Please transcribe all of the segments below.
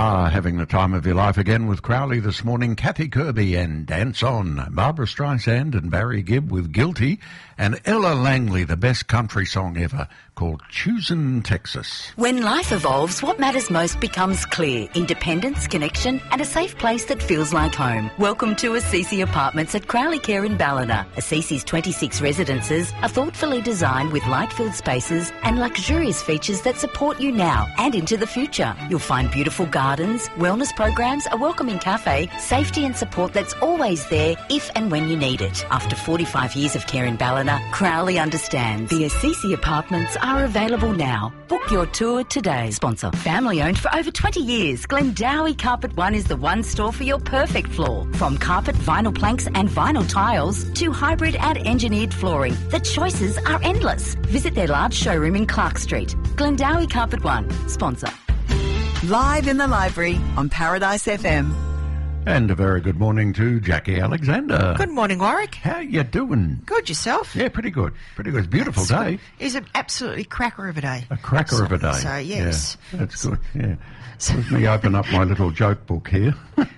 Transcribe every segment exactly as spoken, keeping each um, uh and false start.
Ah, having the time of your life again with Crowley this morning. Kathy Kirby and Dance On. Barbara Streisand and Barry Gibb with Guilty. And Ella Langley, the best country song ever, called Choosin' Texas. When life evolves, what matters most becomes clear. Independence, connection, and a safe place that feels like home. Welcome to Assisi Apartments at Crowley Care in Ballina. Assisi's twenty-six residences are thoughtfully designed with light-filled spaces and luxurious features that support you now and into the future. You'll find beautiful gardens, wellness programs, a welcoming cafe, safety and support that's always there if and when you need it. After forty-five years of care in Ballina, Crowley understands. The Assisi Apartments are available now. Book your tour today. Sponsor. Family owned for over twenty years, Glendowie Carpet One is the one store for your perfect floor. From carpet, vinyl planks and vinyl tiles to hybrid and engineered flooring, the choices are endless. Visit their large showroom in Clark Street. Glendowie Carpet One. Sponsor. Live in the library on Paradise F M. And a very good morning to Jackie Alexander. Good morning, Warwick. How you doing? Good, yourself? Yeah, pretty good. Pretty good. It's a beautiful That's day. Good. It's an absolutely cracker of a day. A cracker so, of a day. So, yes. Yeah, that's good, yeah. So, let me open up my little joke book here.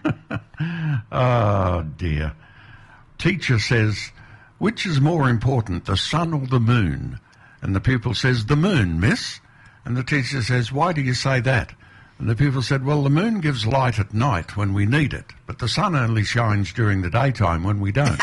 Oh, dear. Teacher says, which is more important, the sun or the moon? And the pupil says, the moon, miss. And the teacher says, why do you say that? And the pupil said, well, the moon gives light at night when we need it, but the sun only shines during the daytime when we don't.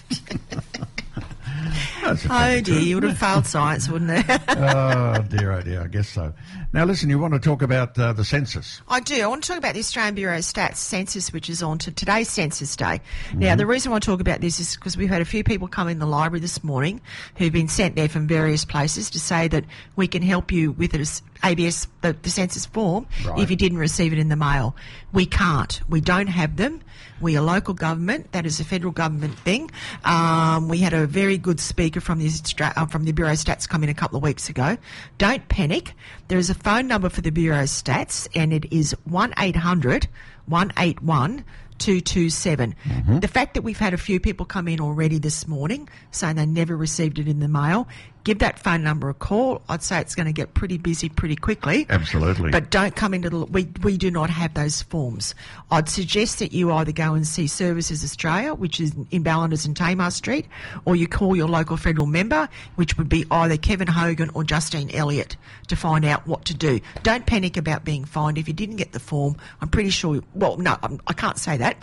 Oh, dear, you would have failed science, wouldn't it? Oh, dear, oh, dear, I guess so. Now, listen, you want to talk about uh, the census? I do. I want to talk about the Australian Bureau of Stats census, which is on to today's Census Day. Mm-hmm. Now, the reason I want to talk about this is because we've had a few people come in the library this morning who've been sent there from various places to say that we can help you with it. A B S, the, the census form, right, if you didn't receive it in the mail. We can't. We don't have them. We are local government. That is a federal government thing. Um, we had a very good speaker from the uh, from the Bureau of Stats come in a couple of weeks ago. Don't panic. There is a phone number for the Bureau of Stats, and it is one eight hundred, one eight one, two two seven. Mm-hmm. The fact that we've had a few people come in already this morning saying they never received it in the mail, give that phone number a call. I'd say it's going to get pretty busy pretty quickly. Absolutely. But don't come into the... We, we do not have those forms. I'd suggest that you either go and see Services Australia, which is in Ballinars and Tamar Street, or you call your local federal member, which would be either Kevin Hogan or Justine Elliott, to find out what to do. Don't panic about being fined. If you didn't get the form, I'm pretty sure... Well, no, I'm, I can't say that.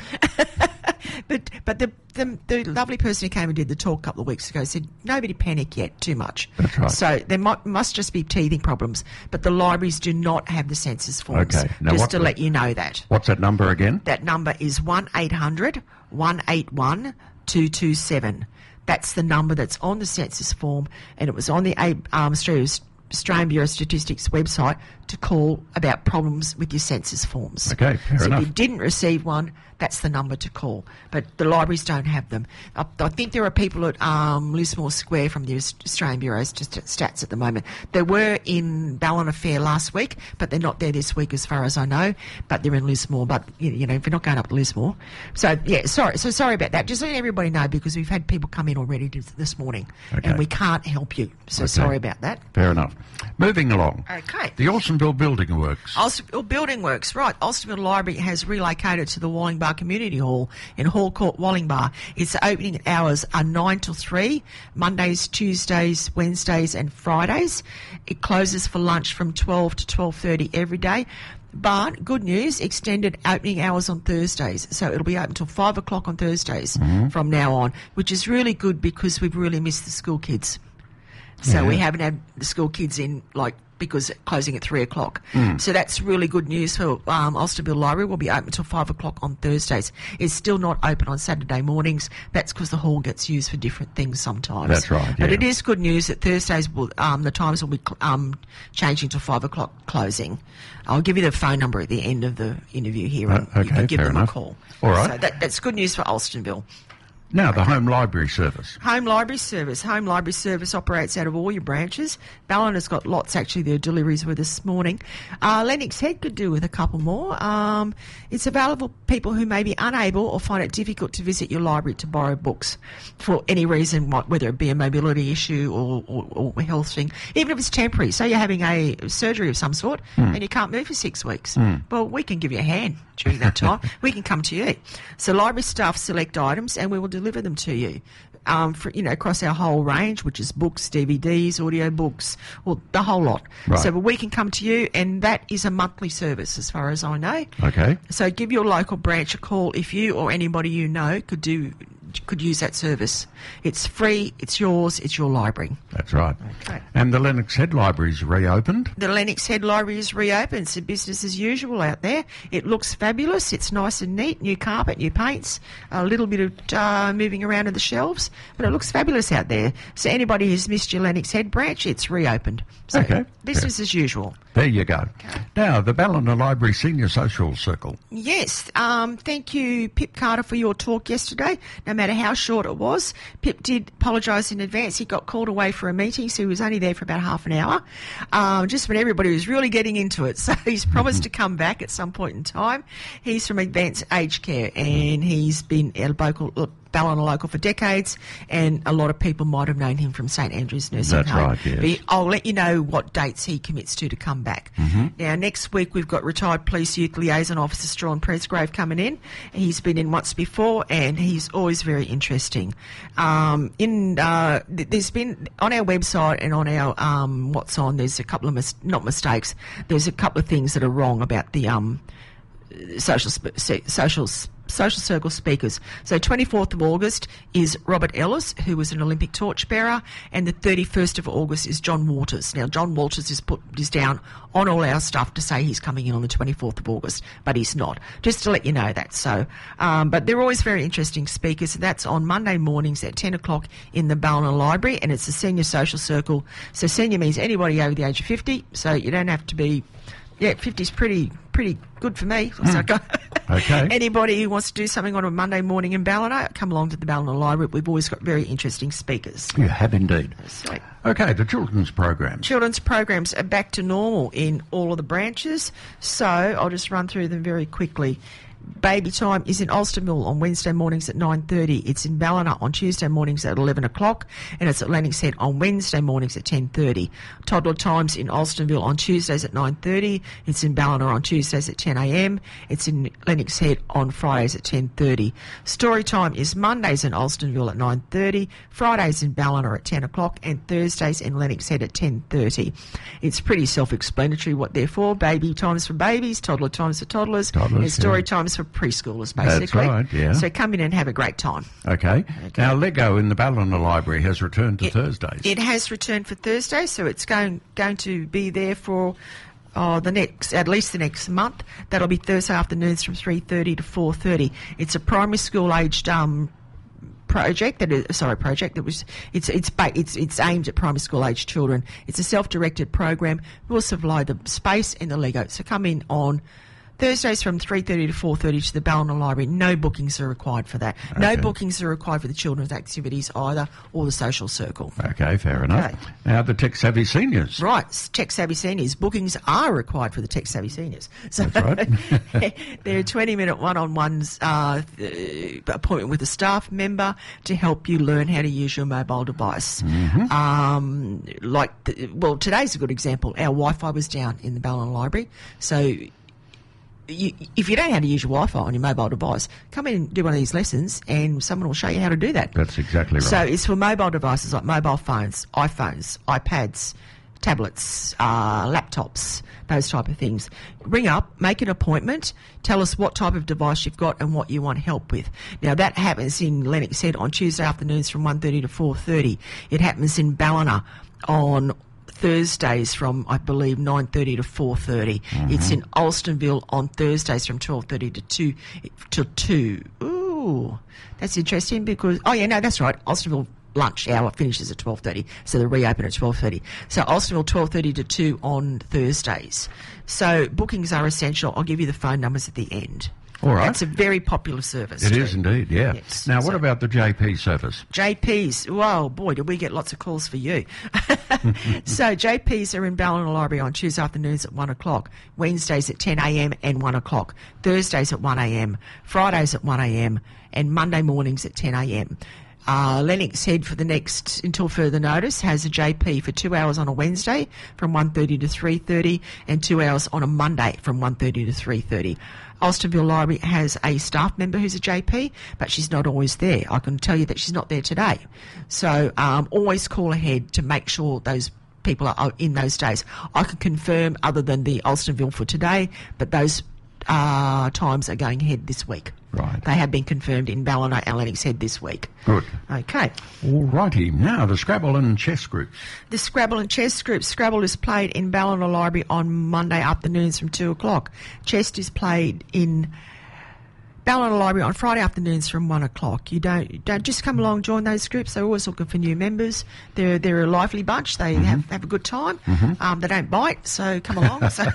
but but the, the the lovely person who came and did the talk a couple of weeks ago said, nobody panic yet too much. That's right. So there might, must just be teething problems. But the libraries do not have the census forms. Okay. Now just what, to let you know that. What's that number again? That number is one eight hundred, one eight one, two two seven. That's the number that's on the census form, and it was on the um, Australia's Australian Bureau of Statistics website to call about problems with your census forms. Okay, fair so enough. if you didn't receive one, that's the number to call. But the libraries don't have them. I, I think there are people at um, Lismore Square from the Australian Bureau of Stats at the moment. They were in Ballina Fair last week, but they're not there this week as far as I know. But they're in Lismore. But, you, you know, if you're not going up to Lismore. So, yeah, sorry. So sorry about that. Just letting everybody know, because we've had people come in already this morning. Okay. And we can't help you. So Okay. sorry about that. Fair enough. Moving along. Okay. The Alstonville Building Works. Alstonville Building Works, right. Alstonville Library has relocated to the Wallingbar Community Hall in Hall Court, Wallingbar. Its opening hours are nine till three, Mondays, Tuesdays, Wednesdays and Fridays. It closes for lunch from twelve to twelve thirty every day. But, good news, extended opening hours on Thursdays. So it'll be open till five o'clock on Thursdays mm-hmm. from now on, which is really good because we've really missed the school kids. So yeah. we haven't had the school kids in, like, because closing at three o'clock. Mm. So that's really good news for um, Alstonville Library. Will be open until five o'clock on Thursdays. It's still not open on Saturday mornings. That's because the hall gets used for different things sometimes. That's right, But yeah. it is good news that Thursdays will, um, the times will be um, changing to five o'clock closing. I'll give you the phone number at the end of the interview here, and Uh, okay, you can give fair them enough. a call. All right. So that, that's good news for Alstonville. Now, the home library service. Home library service. Home library service operates out of all your branches. Ballinar's got lots, actually. Their deliveries were this morning. Uh, Lennox Head could do with a couple more. Um, it's available for people who may be unable or find it difficult to visit your library to borrow books for any reason, whether it be a mobility issue or, or, or a health thing, even if it's temporary. Say you're having a surgery of some sort mm. and you can't move for six weeks. Mm. Well, we can give you a hand during that time. We can come to you. So library staff select items and we will deliver them to you. Um, for, you know, across our whole range, which is books, D V Ds, audio books, well, the whole lot. Right. So we can come to you, and that is a monthly service as far as I know. Okay. So give your local branch a call if you or anybody you know could do could use that service. It's free, it's yours, it's your library. That's right. Okay. And the Lennox Head Library is reopened? The Lennox Head Library is reopened. It's business as usual out there. It looks fabulous. It's nice and neat. New carpet, new paints, a little bit of uh, moving around in the shelves, but it looks fabulous out there. So anybody who's missed your Lennox Head branch, it's reopened. So okay. business yeah. as usual. There you go. Okay. Now, the Ballina Library Senior Social Circle. Yes. Um, thank you, Pip Carter, for your talk yesterday. No matter how short it was, Pip did apologise in advance. He got called away for a meeting, so he was only there for about half an hour, um, just when everybody was really getting into it. So he's promised to come back at some point in time. He's from Advanced Aged Care, and he's been a local... Ballina local for decades, and a lot of people might have known him from St Andrew's Nursing That's Home. right, yes. But I'll let you know what dates he commits to to come back. Mm-hmm. Now, next week we've got retired police youth liaison officer Strawn Presgrave coming in. He's been in once before, and he's always very interesting. Um, in uh, th- there's been on our website and on our um, what's on. There's a couple of mis- not mistakes. There's a couple of things that are wrong about the um, social sp- social. Sp- Social Circle speakers. So twenty-fourth of August is Robert Ellis, who was an Olympic torchbearer, and the thirty-first of August is John Waters. Now, John Waters is put is down on all our stuff to say he's coming in on the twenty-fourth of August, but he's not. Just to let you know that. So, um, but they're always very interesting speakers. That's on Monday mornings at ten o'clock in the Ballina Library, and it's a Senior Social Circle. So senior means anybody over the age of fifty, so you don't have to be... Yeah, fifty's pretty pretty good for me. Mm. So okay. Anybody who wants to do something on a Monday morning in Ballina, come along to the Ballina Library. We've always got very interesting speakers. You have indeed. So, okay, the children's programs. Children's programs are back to normal in all of the branches. So I'll just run through them very quickly. Baby time is in Alstonville on Wednesday mornings at nine thirty. It's in Ballina on Tuesday mornings at eleven o'clock, and it's at Lennox Head on Wednesday mornings at ten thirty. Toddler times in Alstonville on Tuesdays at nine thirty. It's in Ballina on Tuesdays at ten a m. It's in Lennox Head on Fridays at ten thirty. Story time is Mondays in Alstonville at nine thirty, Fridays in Ballina at ten o'clock, and Thursdays in Lennox Head at ten thirty. It's pretty self-explanatory what they're for. Baby times for babies, toddler times for toddlers, toddlers and story yeah. times for preschoolers, basically. That's right, yeah. So come in and have a great time. Okay. Okay. Now, Lego in the Ballina Library has returned to It- Thursdays. It has returned for Thursday, so it's going going to be there for oh, the next at least the next month. That'll be Thursday afternoons from three thirty to four thirty. It's a primary school aged um, project that is sorry project that was it's it's ba- it's it's aimed at primary school aged children. It's a self-directed program. We'll supply the space and the Lego. So come in on Thursdays from three thirty to four thirty to the Ballina Library. No bookings are required for that. No Okay. bookings are required for the children's activities either, or the social circle. Okay, fair enough. Okay. Now, the Tech Savvy Seniors. Right, Tech Savvy Seniors. Bookings are required for the Tech Savvy Seniors. So That's right. they're a twenty-minute one-on-ones uh, th- appointment with a staff member to help you learn how to use your mobile device. Mm-hmm. Um, like, the, well, today's a good example. Our Wi-Fi was down in the Ballina Library, so... You, if you don't know how to use your Wi-Fi on your mobile device, come in and do one of these lessons and someone will show you how to do that. That's exactly right. So it's for mobile devices like mobile phones, iPhones, iPads, tablets, uh, laptops, those type of things. Ring up, make an appointment, tell us what type of device you've got and what you want help with. Now that happens in Lennox Head on Tuesday afternoons from one thirty to four thirty. It happens in Ballina on Thursdays from, I believe, nine thirty to four thirty. Mm-hmm. It's in Alstonville on Thursdays from twelve thirty to two till two. Ooh, that's interesting because, oh yeah, no, that's right. Alstonville lunch hour finishes at twelve thirty, so they reopen at twelve thirty. So Alstonville twelve thirty to two on Thursdays. So bookings are essential. I'll give you the phone numbers at the end. All right. That's a very popular service. It too. is indeed, yeah. Yes. Now, what So- about the J P service? J Ps, whoa, boy, do we get lots of calls for you. So J Ps are in Ballina Library on Tuesday afternoons at one o'clock, Wednesdays at ten a.m. and one o'clock, Thursdays at one a.m., Fridays at one a.m. and Monday mornings at ten a.m. Uh, Lennox Head, for the next, until further notice, has a J P for two hours on a Wednesday from one thirty to three thirty and two hours on a Monday from one thirty to three thirty. Alstonville Library has a staff member who's a J P, but she's not always there. I can tell you that she's not there today. So um, always call ahead to make sure those people are in those days. I can confirm, other than the Alstonville for today, but those uh, times are going ahead this week. Right. They have been confirmed in Ballina and Lennox Head this week. Good. Okay. All righty. Now, the Scrabble and chess group. The Scrabble and Chess group. Scrabble is played in Ballina Library on Monday afternoons from two o'clock. Chess is played in Ballina Library on Friday afternoons from one o'clock. You don't don't just come along, join those groups. They're always looking for new members. They're they're a lively bunch. They mm-hmm. have, have a good time. Mm-hmm. Um, they don't bite, so come along. so,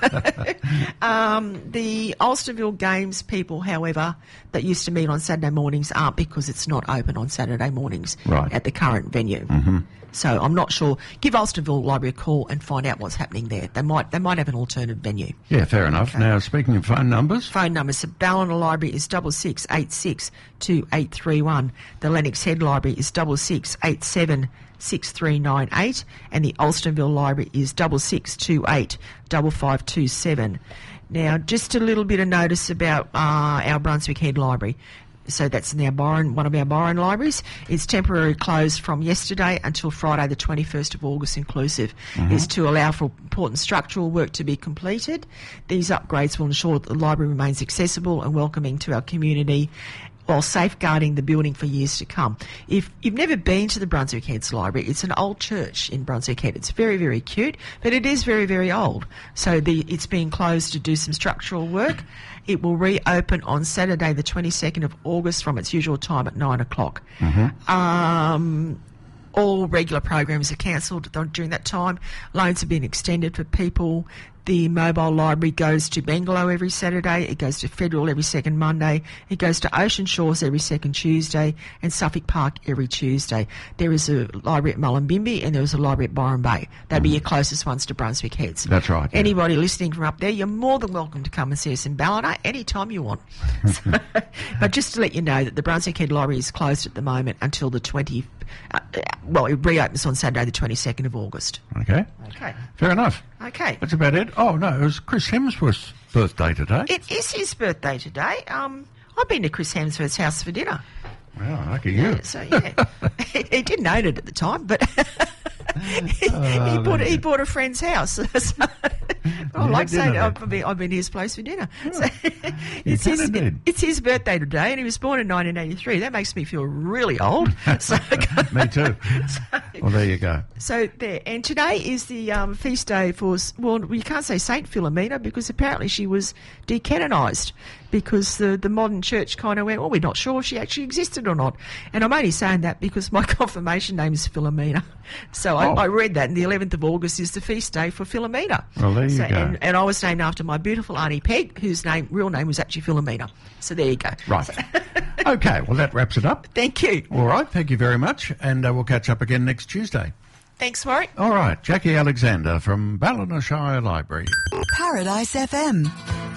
um, the Alstonville Games people, however, that used to meet on Saturday mornings aren't, because it's not open on Saturday mornings right. at the current venue. Mm-hmm. So I'm not sure. Give Alstonville Library a call and find out what's happening there. They might they might have an alternative venue. Yeah, fair enough. Okay. Now, speaking of phone numbers. Phone number, so Ballina Library is double six eight six two eight three one. The Lennox Head Library is double six eight seven six three nine eight, and the Alstonville Library is double six two eight double five two seven. Now, just a little bit of notice about uh, our Brunswick Head Library. So that's now Byron, one of our Byron libraries. It's temporarily closed from yesterday until Friday the twenty-first of August inclusive. Mm-hmm. Is to allow for important structural work to be completed. These upgrades will ensure that the library remains accessible and welcoming to our community, while safeguarding the building for years to come. If you've never been to the Brunswick Heads Library, it's an old church in Brunswick Head. It's very, very cute, but it is very, very old. So the, it's being closed to do some structural work. It will reopen on Saturday the twenty-second of August from its usual time at nine o'clock. Mm-hmm. Um, all regular programs are cancelled during that time. Loans have been extended for people. The mobile library goes to Bangalow every Saturday. It goes to Federal every second Monday. It goes to Ocean Shores every second Tuesday, and Suffolk Park every Tuesday. There is a library at Mullumbimby, and there is a library at Byron Bay. They'd mm. be your closest ones to Brunswick Heads. That's right. Yeah. Anybody listening from up there, you're more than welcome to come and see us in Ballina anytime you want. So, but just to let you know that the Brunswick Head Library is closed at the moment until the twentieth. Uh, well, it reopens on Saturday the twenty-second of August. Okay. Okay. Fair enough. Okay. That's about it. Oh, no, it was Chris Hemsworth's birthday today. It is his birthday today. Um, I've been to Chris Hemsworth's house for dinner. Well, lucky you. Yeah, so, yeah. he, he didn't own it at the time, but he, oh, he, bought, he bought a friend's house. so, I like saying I've been, I've been to his place for dinner. Yeah. So, it's, his, did. it's his birthday today, and he was born in nineteen eighty-three. That makes me feel really old. So, me too. So, well, there you go. So there, and today is the um, feast day for, well, you can't say Saint Philomena, because apparently she was decanonised, because the, the modern church kind of went, well, we're not sure if she actually existed or not. And I'm only saying that because my confirmation name is Philomena. So I, oh. I read that, and the eleventh of August is the feast day for Philomena. Well, there you so, go. And, and I was named after my beautiful Auntie Peg, whose name, real name was actually Philomena. So there you go. Right. Okay, well, that wraps it up. Thank you. All right, thank you very much, and uh, we'll catch up again next Tuesday. Thanks, Warwick. All right, Jackie Alexander from Ballina Shire Library. Paradise F M.